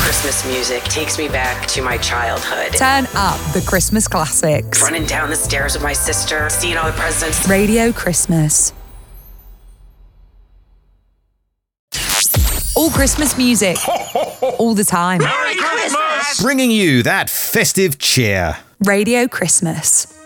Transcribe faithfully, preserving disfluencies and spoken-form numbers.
Christmas music takes me back to my childhood. Turn up the Christmas classics. Running down the stairs with my sister, seeing all the presents. Radio Christmas. All Christmas music. All the time. Merry Christmas! Bringing you that festive cheer. Radio Christmas.